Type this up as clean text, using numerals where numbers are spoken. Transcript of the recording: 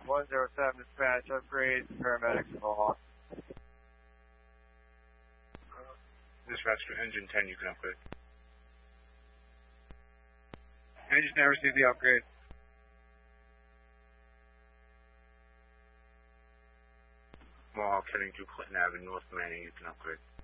107 dispatch, upgrade, paramedics call. Dispatch to engine 10, you can upgrade. Engine 10 received the upgrade. Mohawk heading to Clinton Avenue, North Manning, you can upgrade.